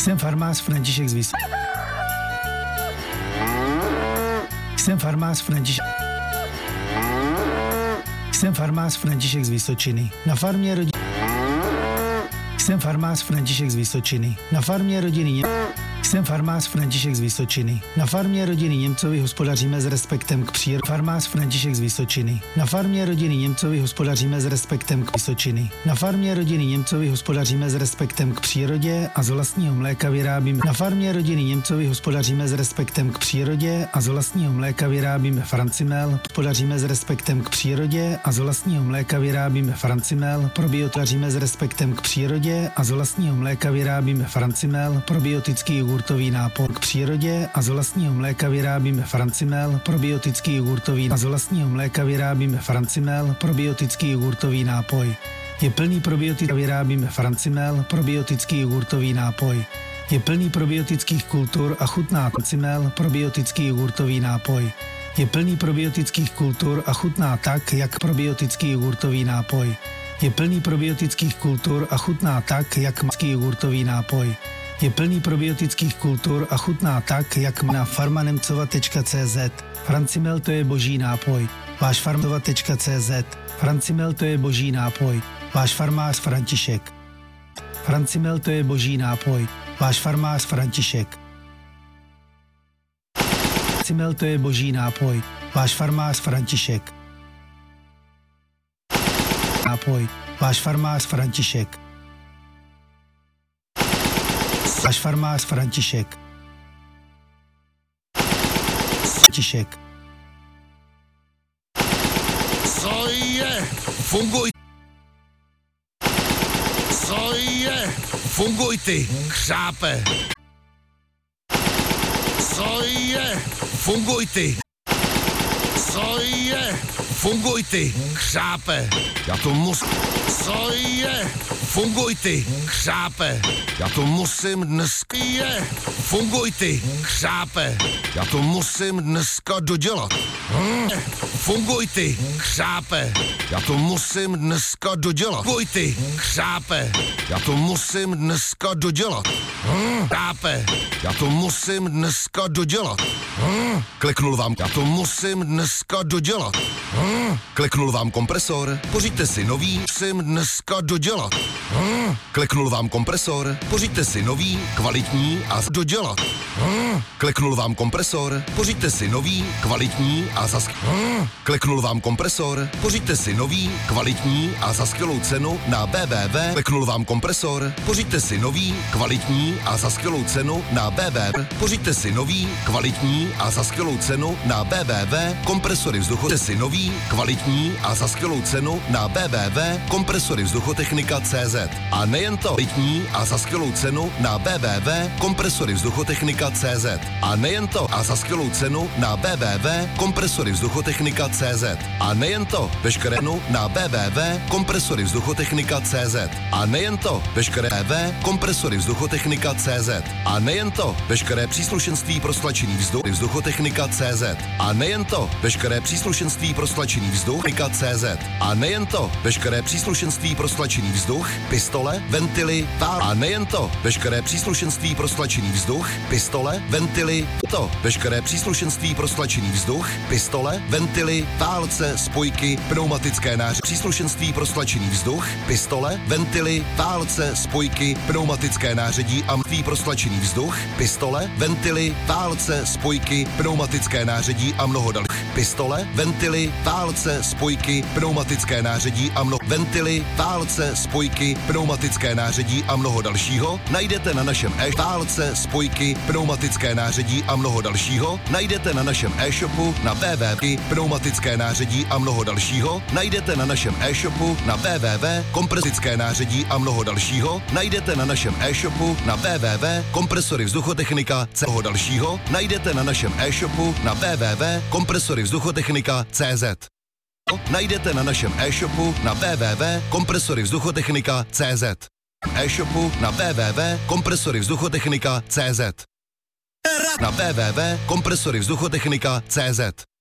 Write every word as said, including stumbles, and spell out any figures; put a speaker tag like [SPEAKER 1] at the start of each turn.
[SPEAKER 1] Jsem farmář František z Vysočiny. Jsem farmář František. Jsem farmář František z Vysočiny. Na farmě rodiny. Jsem farmář František z Vysočiny. Na farmě rodiny Něm... Jsem farmář František z Vysočiny. Na farmě rodiny Němcovi hospodaříme s respektem k přírodě. Farmář František z Vysočiny. Na farmě rodiny Němcovi hospodaříme s respektem k Vysočiny. Na farmě rodiny Němcovi hospodaříme s respektem k přírodě a z vlastního mléka vyrábíme. Na farmě rodiny Němcovi hospodaříme s respektem k přírodě a z vlastního mléka vyrábíme Francimel. Hospodaříme s respektem k přírodě a z vlastního mléka vyrábíme Francimel. Probiotaříme s respektem k přírodě a z vlastního mléka vyrábíme Francimel. Probiotický jogurtový nápoj k přírodě a z vlastního mléka vyrábíme Francimel, probiotický jogurtový a z vlastního mléka vyrábíme Francimel, probiotický jogurtový nápoj. Je plný probiotik a vyrábíme Francimel, probiotický jogurtový nápoj. Je plný probiotických kultur a chutná Francimel, probiotický jogurtový nápoj. Je plný probiotických kultur a chutná tak, jak probiotický jogurtový nápoj. Je plný probiotických kultur a chutná tak, jak maský jogurtový nápoj. Je plný probiotických kultur a chutná tak, jak na farmanemcova tečka cé zet. Francimel to je boží nápoj. Váš farmacova tečka cé zet. Francimel to je boží nápoj. Váš farmář František. Francimel to je boží nápoj. Váš farmář František. Francimel to je boží nápoj. Váš farmář František. Nápoj. Váš farmář František. Váš farmář František. František.
[SPEAKER 2] Co je? Funguj. Co je? Funguj ty, chřápe. Co je? Funguj ty. Co je? Funguj ty, chřápe. Já to musím. Co je? Funguj ty, chřápe. Já to musím dneska. Je. Funguj ty, chřápe. Já to musím dneska dodělat. Hm. Funguj ty, chřápe. Já to musím dneska dodělat. Funguj ty, chřápe. Já to musím dneska dodělat. Hm. Chřápe. Já to musím dneska dodělat. Hm. Kliknul vám. Já to musím dneska dodělat. Hm. Kliknul vám kompresor. Pořiďte si nový. Musím dneska dodělat. Hm. Kliknul vám kompresor. Pořiďte si nový, kvalitní a dodělat. Hm. Kliknul vám kompresor. Pořiďte si nový, kvalitní a za hm. Kliknul vám kompresor. Pořiďte si nový, kvalitní a za skvělou cenu na w w w. Kliknul vám kompresor. Pořiďte si nový, kvalitní a za skvělou cenu na w w w. Pořiďte si nový, kvalitní a za skvělou cenu na w w w. Kompresory vzduchu. Pořiďte si nový, kvalitní a za skvělou cenu na w w w. Kompresory vzduchotechnika tečka cé zet. A nejen to, kvalitní a za skvělou cenu na w w w. Kompresory vzduchotechnika tečka cé zet. A nejen to, a za skvělou cenu na w w w. Kompresory vzduchotechnika tečka cé zet. A nejen to, veškerénu na w w w. Kompresory vzduchotechnika tečka cé zet. A nejen to, veškeré v kompresory vzduchotechnika tečka cé zet. A nejen to, veškeré příslušenství pro stlačený vzduch vzduchotechnika tečka cé zet. A nejen to, veškeré příslušenství pro stlačený vzduch tečka cé zet. A nejen to, veškeré příslušenství pro stlačený vzduch, pistole, ventily, pár. A nejen to, veškeré příslušenství pro stlačený vzduch, pistole, ventily, to, veškeré příslušenství pro stlačený vzduch, pistole, ventily, válce, spojky, pneumatické nářadí. Příslušenství pro stlačený vzduch, pistole, ventily, válce, spojky, pneumatické nářadí a mrtví pro stlačený vzduch, pistole, ventily, válce, spojky, pneumatické nářadí a mnoho dalších. Pistole, ventily, válce, spojky, pneumatické nářadí a mnoho ventily, válce, spojky, pneumatické nářadí a mnoho dalšího najdete na našem e válce, spojky, pneumatické nářadí a mnoho dalšího najdete na našem e-shopu na w w w pneumatické nářadí a mnoho dalšího najdete na našem e-shopu na w w w kompresické nářadí a mnoho dalšího najdete na našem e-shopu na w w w kompresory vzduchotechnika mnoho dalšího najdete na našem e-shopu na w w w kompresory vzduchotechnika tečka cé zet. Najdete na našem e-shopu na w w w kompresory vzduchotechnika tečka cé zet. E-shopu na w w w kompresory vzduchotechnika tečka cé zet. Na w w w kompresory vzduchotechnika tečka cé zet.